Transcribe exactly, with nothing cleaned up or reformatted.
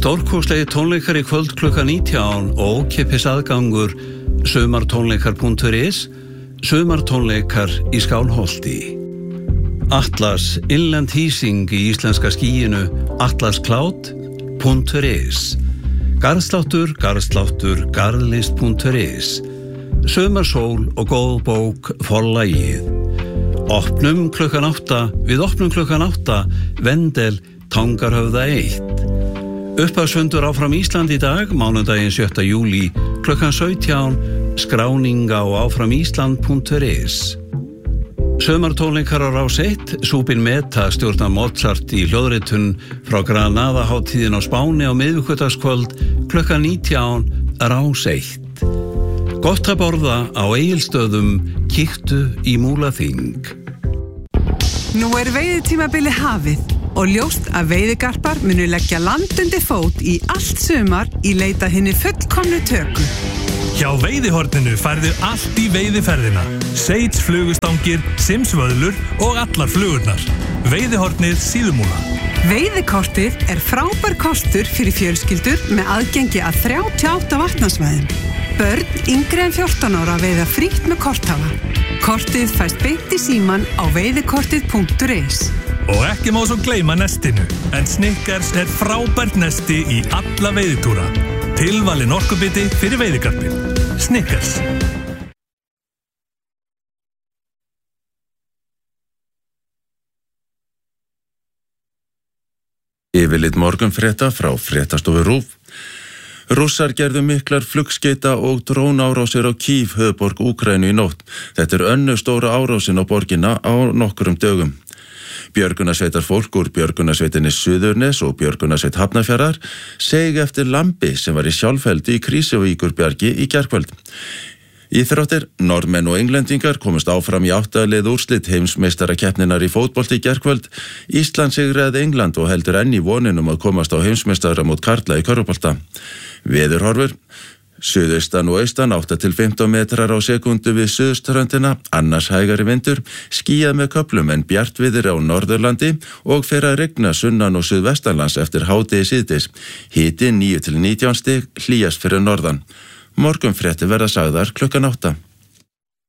Stórkostlegi tónleikar í kvöld klukkan nítján og ókeypis aðgangur sumartónleikar punktur is, sumartónleikar í Skálholti. Atlas innlend hýsing í íslenska skýinu atlas cloud punktur is. Garðsláttur, garðsláttur, garðlist punktur is. Sumarsól og góð bók forlagið. Opnum klukkan átta, við opnum klukkan átta, Vendel, Tangarhöfða eitt. Upphafsfundur áfram Ísland í dag, mánudaginn sjötta júlí, klukkan sautján, skráning á áframísland punktur is. Sumartónleikar á Rás eitt, Súpin Meta stjórnar Mozart í hljóðritun frá Granada-hátíðin á Spáni á miðvikudagskvöld, klukkan nítján, Rás eitt. Gott að borða á Egilsstöðum, kíktu í Múlaþing. Nú er veiðitímabili hafið og ljóst að veiðigarpar munu leggja land undir fót í allt sumar í leita hinni fullkomnu töku. Hjá Veiðihorninu færðu allt í veiðiferðina. Seits, flugustangir, simsvöðlur og allar flugurnar. Veiðihornið Síðumúla. Veiðikortið er frábær kostur fyrir fjölskyldur með aðgengi að þrjátíu og átta vatnasvæðum. Börn yngri en fjórtán ára veiða frítt með korthafa. Kortið fæst beint í síman á veiðikortið punktur is. Og ekki má svo gleyma nestinu, en Snickers er frábært nesti í alla veiðitúra. Tilvalin orkubiti fyrir veiðigarpinn. Snickers. Yfirlit morgunfrétta frá fréttastofu RÚV. Rússar gerðu miklar flugskeita og drónárásir á Kív, höfuðborg Úkraínu í nótt. Þetta er önnur stóra árásin á borgina á nokkrum dögum. Björgunarsveitar fólk úr björgunarsveitinni Suðurnes og björgunarsveit Hafnarfjarðar seig eftir lambi sem var í sjálfheldi í Krýsuvíkurbjargi í gærkvöld. Íþróttir, Norðmenn og Englendingar komust áfram í átta lið úrslit heimsmeistarakeppninnar í fótbolti í gærkvöld. Ísland sigraði England og heldur enn í voninum að komast á heimsmeistaramót karla í körfubolta. Veðurhorfur, suðaustan og austan átta til fimmtán metrar á sekundu við suðurströndina, annars hægari vindur, skýjað með köflum en bjartviðri á Norðurlandi og fer að rigna sunnan og suðvestanlands eftir hádegi síðdegis. Hiti níu til nítján stig, hlýjast fyrir norðan. Morgunfréttir verða sagðar klukkan átta.